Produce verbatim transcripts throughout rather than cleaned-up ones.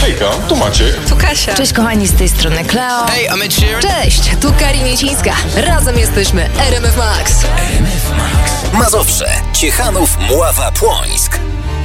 Hejka, tu Maciek. Tu Kasia. Cześć kochani, z tej strony Kleo. Hey, I'm Ed Sheeran. Cześć, tu Karina Niecińska. Razem jesteśmy R M F Max. R M F Max. Mazowsze, Ciechanów, Mława, Płońsk.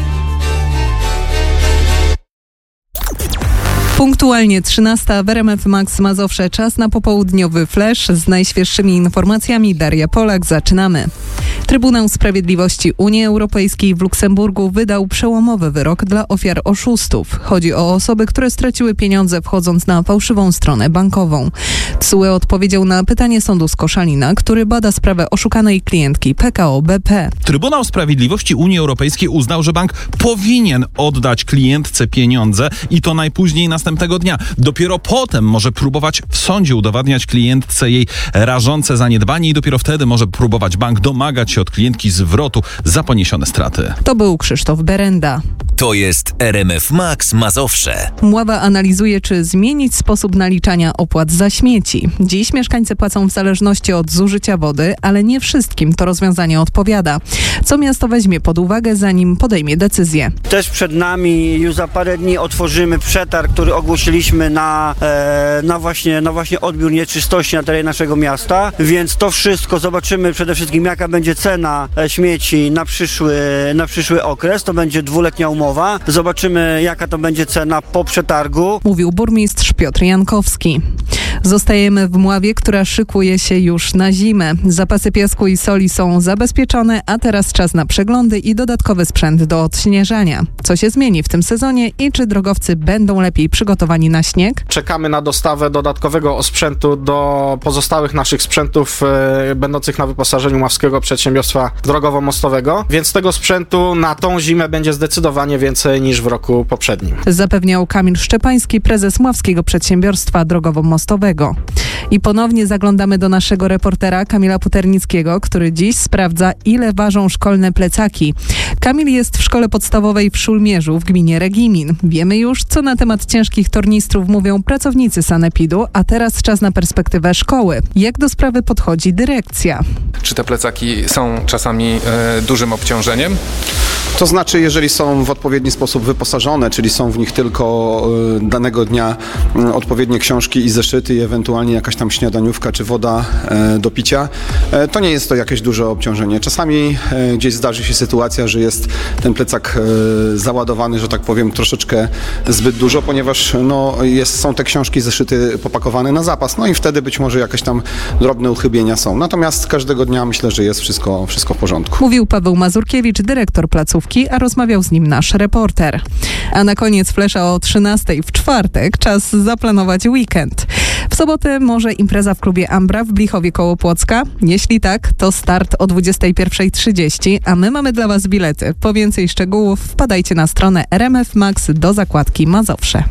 Punktualnie trzynasta w R M F Max Mazowsze. Czas na popołudniowy flash z najświeższymi informacjami. Daria Polak, zaczynamy. Trybunał Sprawiedliwości Unii Europejskiej w Luksemburgu wydał przełomowy wyrok dla ofiar oszustów. Chodzi o osoby, które straciły pieniądze wchodząc na fałszywą stronę bankową. T S U E odpowiedział na pytanie sądu z Koszalina, który bada sprawę oszukanej klientki P K O B P. Trybunał Sprawiedliwości Unii Europejskiej uznał, że bank powinien oddać klientce pieniądze i to najpóźniej następnego dnia. Dopiero potem może próbować w sądzie udowadniać klientce jej rażące zaniedbanie i dopiero wtedy może próbować bank domagać się od klientki zwrotu za poniesione straty. To był Krzysztof Berenda. To jest R M F Max Mazowsze. Mława analizuje, czy zmienić sposób naliczania opłat za śmieci. Dziś mieszkańcy płacą w zależności od zużycia wody, ale nie wszystkim to rozwiązanie odpowiada. Co miasto weźmie pod uwagę, zanim podejmie decyzję? Też przed nami już za parę dni otworzymy przetarg, który ogłosiliśmy na, e, na, właśnie, na właśnie odbiór nieczystości na terenie naszego miasta, więc to wszystko zobaczymy przede wszystkim, jaka będzie cena śmieci na przyszły, na przyszły okres. To będzie dwuletnia umowa. Zobaczymy, jaka to będzie cena po przetargu. Mówił burmistrz Piotr Jankowski. Zostajemy w Mławie, która szykuje się już na zimę. Zapasy piasku i soli są zabezpieczone, a teraz czas na przeglądy i dodatkowy sprzęt do odśnieżania. Co się zmieni w tym sezonie i czy drogowcy będą lepiej przygotowani na śnieg? Czekamy na dostawę dodatkowego sprzętu do pozostałych naszych sprzętów e, będących na wyposażeniu Mławskiego Przedsiębiorstwa Drogowo-Mostowego, więc tego sprzętu na tą zimę będzie zdecydowanie więcej niż w roku poprzednim. Zapewniał Kamil Szczepański, prezes Mławskiego Przedsiębiorstwa Drogowo-Mostowego. I ponownie zaglądamy do naszego reportera Kamila Puternickiego, który dziś sprawdza, ile ważą szkolne plecaki. Kamil jest w szkole podstawowej w Szulmierzu w gminie Regimin. Wiemy już, co na temat ciężkich tornistrów mówią pracownicy sanepidu, a teraz czas na perspektywę szkoły. Jak do sprawy podchodzi dyrekcja? Czy te plecaki są czasami e, dużym obciążeniem? To znaczy, jeżeli są w odpowiedni sposób wyposażone, czyli są w nich tylko y, danego dnia y, odpowiednie książki i zeszyty i ewentualnie jakaś tam śniadaniówka czy woda y, do picia, y, to nie jest to jakieś duże obciążenie. Czasami y, gdzieś zdarzy się sytuacja, że jest ten plecak y, załadowany, że tak powiem, troszeczkę zbyt dużo, ponieważ no, jest, są te książki i zeszyty popakowane na zapas, no i wtedy być może jakieś tam drobne uchybienia są. Natomiast każdego dnia myślę, że jest wszystko, wszystko w porządku. Mówił Paweł Mazurkiewicz, dyrektor placówki, a rozmawiał z nim nasz reporter. A na koniec flesza o trzynastej w czwartek czas zaplanować weekend. W sobotę może impreza w klubie Ambra w Blichowie koło Płocka? Jeśli tak, to start o dwudziestej pierwszej trzydzieści, a my mamy dla Was bilety. Po więcej szczegółów wpadajcie na stronę R M F Max do zakładki Mazowsze.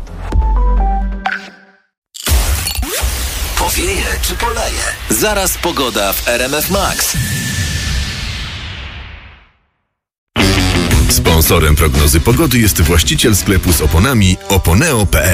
Powieje czy poleje? Zaraz pogoda w R M F Max. Sponsorem prognozy pogody jest właściciel sklepu z oponami oponeo kropka p l.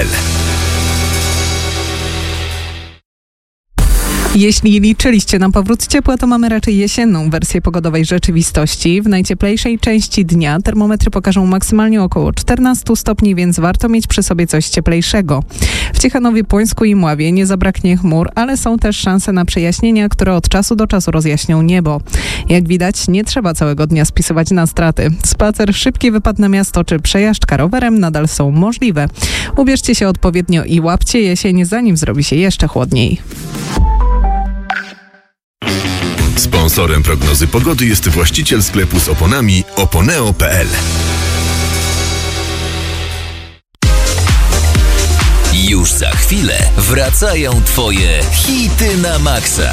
Jeśli liczyliście na powrót ciepła, to mamy raczej jesienną wersję pogodowej rzeczywistości. W najcieplejszej części dnia termometry pokażą maksymalnie około czternaście stopni, więc warto mieć przy sobie coś cieplejszego. W Ciechanowie, Płońsku i Mławie nie zabraknie chmur, ale są też szanse na przejaśnienia, które od czasu do czasu rozjaśnią niebo. Jak widać, nie trzeba całego dnia spisywać na straty. Spacer, szybki wypad na miasto czy przejażdżka rowerem nadal są możliwe. Ubierzcie się odpowiednio i łapcie jesień, zanim zrobi się jeszcze chłodniej. Sponsorem prognozy pogody jest właściciel sklepu z oponami oponeo kropka p l. Już za chwilę wracają Twoje hity na maksa.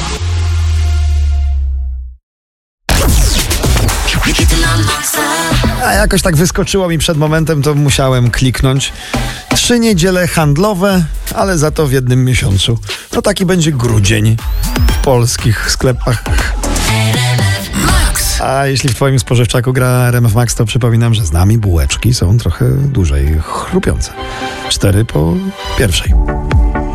A jakoś tak wyskoczyło mi przed momentem, to musiałem kliknąć. Trzy niedziele handlowe, ale za to w jednym miesiącu. No taki będzie grudzień w polskich sklepach. A jeśli w Twoim spożywczaku gra R M F Max, to przypominam, że z nami bułeczki są trochę dłużej chrupiące. Cztery po pierwszej.